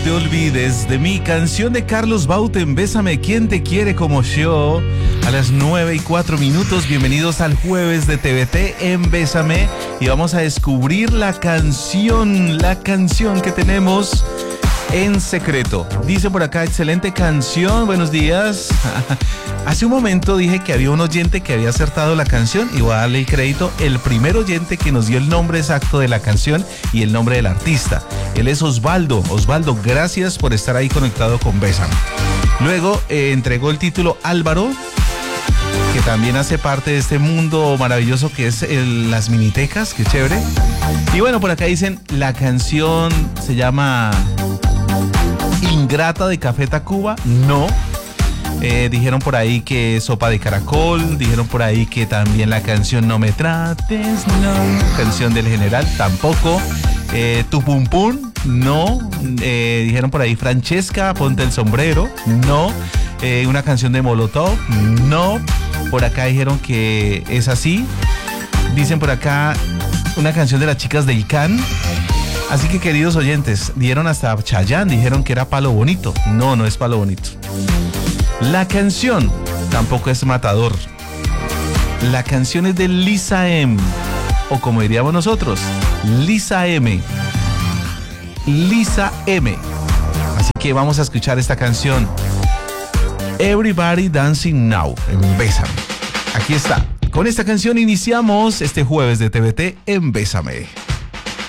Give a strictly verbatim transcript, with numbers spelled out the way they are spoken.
Te olvides de mi canción de Carlos Bauten, Bésame, ¿quién te quiere como yo? A las nueve y cuatro minutos, bienvenidos al jueves de T V T en Bésame y vamos a descubrir la canción, la canción que tenemos en secreto. Dice por acá, excelente canción, buenos días. Hace un momento dije que había un oyente que había acertado la canción y voy a darle el crédito. El primer oyente que nos dio el nombre exacto de la canción y el nombre del artista. Él es Osvaldo. Osvaldo, gracias por estar ahí conectado con Bésame. Luego eh, entregó el título Álvaro, que también hace parte de este mundo maravilloso que es el, las minitecas, qué chévere. Y bueno, por acá dicen, la canción se llama Ingrata de Café Tacuba. No. Eh, dijeron por ahí que Sopa de Caracol, dijeron por ahí que también la canción No me trates, no, canción del General, tampoco. Eh, tu pum pum, no. Eh, dijeron por ahí Francesca, ponte el sombrero, no. Eh, una canción de Molotov, no. Por acá dijeron que es así. Dicen por acá una canción de las chicas del Can. Así que, queridos oyentes, dieron hasta Chayanne, dijeron que era Palo Bonito. No, no es Palo Bonito. La canción tampoco es Matador. La canción es de Lisa M, o como diríamos nosotros, Lisa M. Lisa M. Así que vamos a escuchar esta canción, Everybody Dancing Now, en Bésame. Aquí está. Con esta canción iniciamos este jueves de T V T en Bésame.